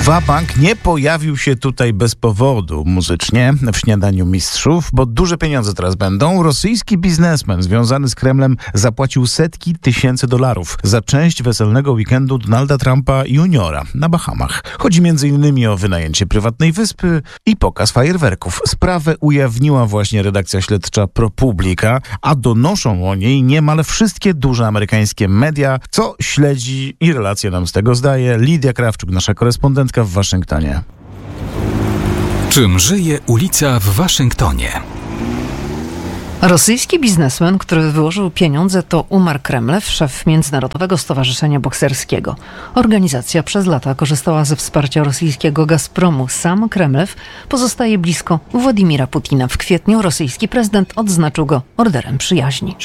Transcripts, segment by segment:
Wabank nie pojawił się tutaj bez powodu muzycznie w Śniadaniu Mistrzów, bo duże pieniądze teraz będą. Rosyjski biznesmen związany z Kremlem zapłacił setki tysięcy dolarów za część weselnego weekendu Donalda Trumpa juniora na Bahamach. Chodzi m.in. o wynajęcie prywatnej wyspy i pokaz fajerwerków. Sprawę ujawniła właśnie redakcja śledcza ProPublica, a donoszą o niej niemal wszystkie duże amerykańskie media, co śledzi i relacje nam z tego zdaje Lidia Krawczuk, nasza korespondentka w Waszyngtonie. Czym żyje ulica w Waszyngtonie? Rosyjski biznesmen, który wyłożył pieniądze, to Umar Kremlew, szef Międzynarodowego Stowarzyszenia Bokserskiego. Organizacja przez lata korzystała ze wsparcia rosyjskiego Gazpromu. Sam Kremlew pozostaje blisko Władimira Putina. W kwietniu rosyjski prezydent odznaczył go orderem przyjaźni.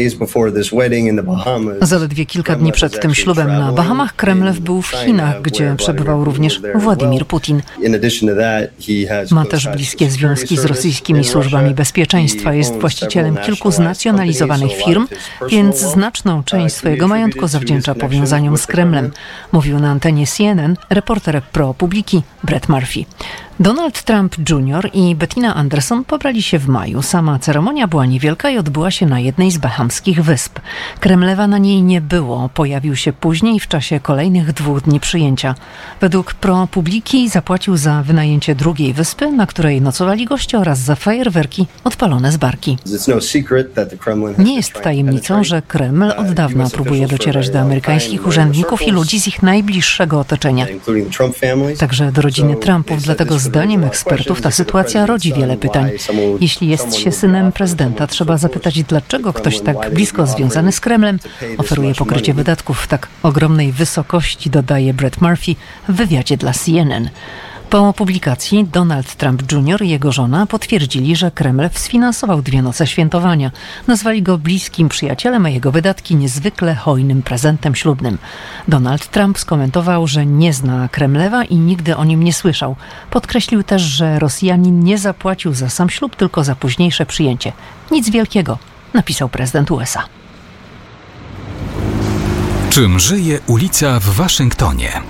Zaledwie kilka dni przed tym ślubem na Bahamach Kremlew był w Chinach, gdzie przebywał również Władimir Putin. Ma też bliskie związki z rosyjskimi służbami bezpieczeństwa. Jest właścicielem kilku znacjonalizowanych firm, więc znaczną część swojego majątku zawdzięcza powiązaniom z Kremlem, mówił na antenie CNN reporter ProPublica Brett Murphy. Donald Trump Jr. i Bettina Anderson pobrali się w maju. Sama ceremonia była niewielka i odbyła się na jednej z bahamskich wysp. Kremlewa na niej nie było. Pojawił się później w czasie kolejnych 2 dni przyjęcia. Według ProPublica zapłacił za wynajęcie drugiej wyspy, na której nocowali goście, oraz za fajerwerki odpalone z barki. Nie jest tajemnicą, że Kreml od dawna próbuje docierać do amerykańskich urzędników i ludzi z ich najbliższego otoczenia, także do rodziny Trumpów. Dlatego zdaniem ekspertów ta sytuacja rodzi wiele pytań. Jeśli jest się synem prezydenta, trzeba zapytać, dlaczego ktoś tak blisko związany z Kremlem oferuje pokrycie wydatków w tak ogromnej wysokości, dodaje Brett Murphy w wywiadzie dla CNN. Po publikacji Donald Trump Jr. i jego żona potwierdzili, że Kreml sfinansował 2 noce świętowania. Nazwali go bliskim przyjacielem, a jego wydatki niezwykle hojnym prezentem ślubnym. Donald Trump skomentował, że nie zna Kremlewa i nigdy o nim nie słyszał. Podkreślił też, że Rosjanin nie zapłacił za sam ślub, tylko za późniejsze przyjęcie. Nic wielkiego, napisał prezydent USA. Czym żyje ulica w Waszyngtonie?